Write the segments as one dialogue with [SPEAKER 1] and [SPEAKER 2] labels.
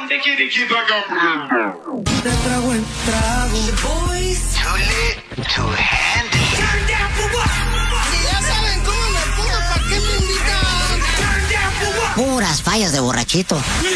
[SPEAKER 1] Te trago el trago.
[SPEAKER 2] Too lit to handle.
[SPEAKER 3] Si ya saben cómo me pongo, ¿para qué me invitan?
[SPEAKER 4] Puras fallas de borrachito.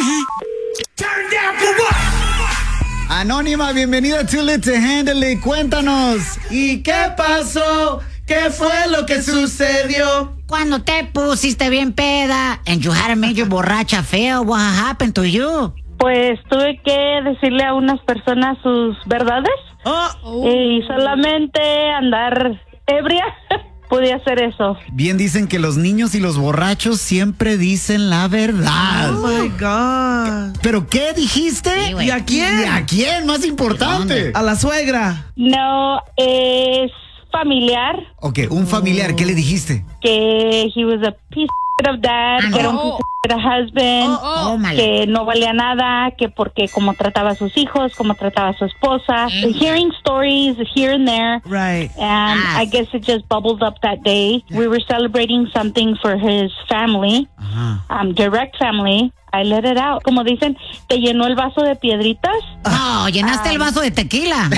[SPEAKER 5] Anónima, bienvenida a Too Lit to Handle. Cuéntanos, ¿y qué pasó? ¿Qué fue lo que sucedió?
[SPEAKER 4] Cuando te pusiste bien peda and you had a major borracha fail, what happened to you?
[SPEAKER 6] Pues tuve que decirle a unas personas sus verdades y solamente andar ebria podía hacer eso.
[SPEAKER 5] Bien dicen que los niños y los borrachos siempre dicen la verdad.
[SPEAKER 1] Oh my God.
[SPEAKER 5] ¿Pero qué dijiste?
[SPEAKER 4] Sí, güey.
[SPEAKER 1] ¿Y a quién?
[SPEAKER 5] ¿Y a quién? Más importante.
[SPEAKER 1] A la suegra.
[SPEAKER 6] No, es familiar,
[SPEAKER 5] Ok, un familiar, ¿qué le dijiste?
[SPEAKER 6] que he was a piece of dad, que era un piece of husband,
[SPEAKER 4] Oh, my.
[SPEAKER 6] que no valía nada, que porque como trataba a sus hijos, como trataba a su esposa. Hearing stories here and there.
[SPEAKER 1] Right.
[SPEAKER 6] And I guess it just bubbled up that day. We were celebrating something for his family, direct family. I let it out. Como dicen, ¿te llenó el vaso de piedritas?
[SPEAKER 4] No, llenaste el vaso de tequila.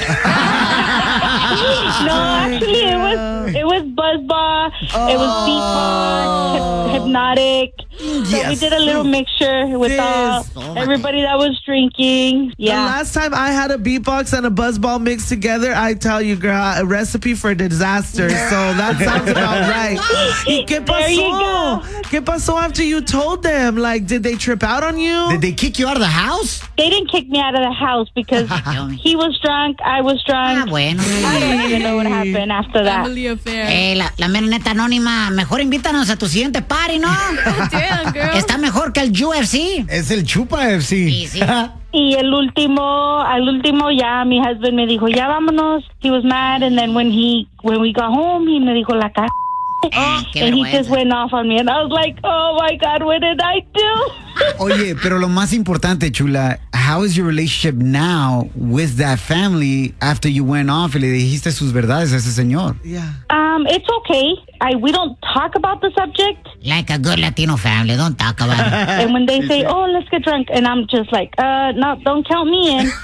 [SPEAKER 6] No, actually, it was buzzball. It was beatbox, hypnotic. So we did a little mixture with everybody that was drinking.
[SPEAKER 1] The
[SPEAKER 6] Yeah.
[SPEAKER 1] last time I had a beatbox and a buzzball mixed together, I tell you, girl, a recipe for disaster. So that sounds about right. ¿Y qué
[SPEAKER 6] There you
[SPEAKER 1] pasó?
[SPEAKER 6] go.
[SPEAKER 1] ¿Qué pasó after you told them? Like, did they trip out on you?
[SPEAKER 5] Did they kick you out of the house?
[SPEAKER 6] They didn't kick me out of the house because he was drunk, I was
[SPEAKER 4] Ah,
[SPEAKER 6] drunk.
[SPEAKER 4] bueno.
[SPEAKER 6] I don't even know what happened after that.
[SPEAKER 7] Family affair.
[SPEAKER 4] La mera neta Anónima, mejor invítanos a tu siguiente party, ¿no?
[SPEAKER 7] Damn, girl.
[SPEAKER 4] Está mejor que el UFC.
[SPEAKER 5] Es el Chupa FC.
[SPEAKER 4] Sí, sí.
[SPEAKER 6] Y al último ya mi husband me dijo, ya vámonos. He was mad, and then when we got home, he me dijo la cara.
[SPEAKER 4] Qué
[SPEAKER 6] And he
[SPEAKER 4] vergüenza.
[SPEAKER 6] just went off on me, and I was like, oh my God, what did I do?
[SPEAKER 5] Oye, pero lo más importante, chula, how is your relationship now with that family after you went off y le dijiste sus verdades a ese señor?
[SPEAKER 1] Yeah.
[SPEAKER 6] It's okay. We don't talk about the subject.
[SPEAKER 4] Like a good Latino family, don't talk about it.
[SPEAKER 6] And when they say, oh, let's get drunk, and I'm just like, no, don't count me in.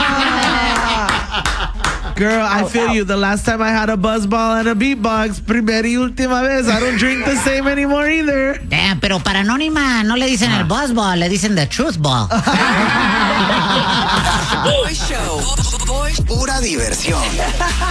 [SPEAKER 1] Girl, I feel you. The last time I had a buzzball and a beatbox, primera y última vez. I don't drink the same anymore either.
[SPEAKER 4] Damn, pero para Anónima no le dicen el buzzball, le dicen the truth ball.
[SPEAKER 2] Boy Show. Pura diversión.